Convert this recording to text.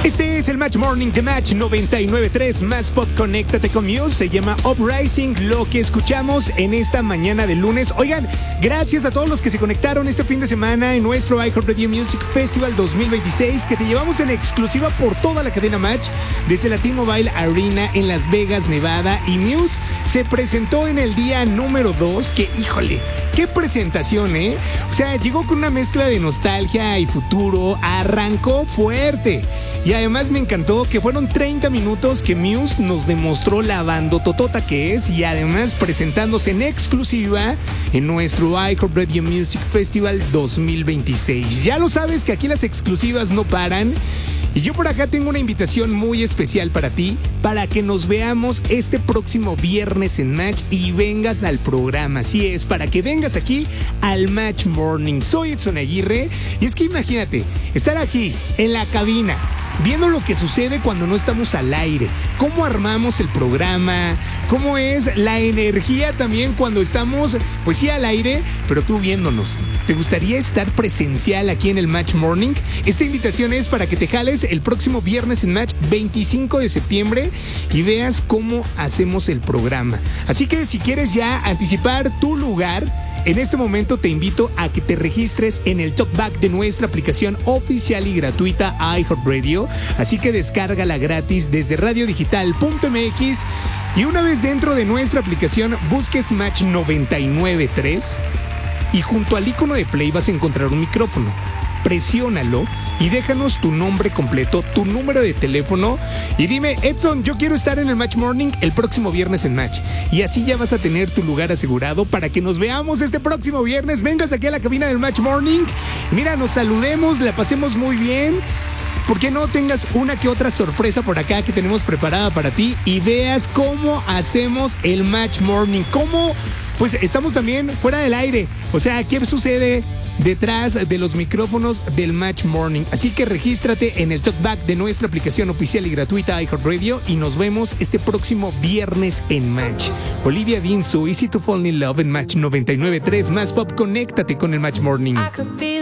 Este es el Match Morning de Match 99.3 Más Pop. Conéctate con Muse. Se llama Uprising, lo que escuchamos en esta mañana de lunes. Oigan, gracias a todos los que se conectaron este fin de semana en nuestro iHeartRadio Music Festival 2026, que te llevamos en exclusiva por toda la cadena Match desde la T-Mobile Arena en Las Vegas, Nevada. Y Muse se presentó en el día número 2, que híjole, qué presentación, ¿eh? O sea, llegó con una mezcla de nostalgia y futuro, arrancó fuerte. Y además me encantó que fueron 30 minutos que Muse nos demostró la bandototota que es, y además presentándose en exclusiva en nuestro iHeartRadio Music Festival 2026. Ya lo sabes que aquí las exclusivas no paran. Y yo por acá tengo una invitación muy especial para ti, para que nos veamos este próximo viernes en Match y vengas al programa. Así es, para que vengas aquí al Match Morning. Soy Edson Aguirre y es que imagínate, estar aquí en la cabina, viendo lo que sucede cuando no estamos al aire, cómo armamos el programa, cómo es la energía también cuando estamos, pues sí, al aire, pero tú viéndonos. ¿Te gustaría estar presencial aquí en el Match Morning? Esta invitación es para que te jales el próximo viernes en Match 25 de septiembre y veas cómo hacemos el programa. Así que si quieres ya anticipar tu lugar, en este momento te invito a que te registres en el talkback de nuestra aplicación oficial y gratuita iHeartRadio. Así que descárgala gratis desde radiodigital.mx y una vez dentro de nuestra aplicación busques Match 99.3 y junto al icono de play vas a encontrar un micrófono. Presiónalo y déjanos tu nombre completo, tu número de teléfono y dime: Edson, yo quiero estar en el Match Morning el próximo viernes en Match. Y así ya vas a tener tu lugar asegurado para que nos veamos este próximo viernes. Vengas aquí a la cabina del Match Morning. Mira, nos saludemos, la pasemos muy bien. ¿Por qué no tengas una que otra sorpresa por acá que tenemos preparada para ti y veas cómo hacemos el Match Morning? Cómo, pues estamos también fuera del aire. O sea, ¿qué sucede detrás de los micrófonos del Match Morning? Así que regístrate en el talkback de nuestra aplicación oficial y gratuita iHeartRadio y nos vemos este próximo viernes en Match. Olivia Dean, So Easy to Fall in Love en Match 99.3 Más Pop. Conéctate con el Match Morning.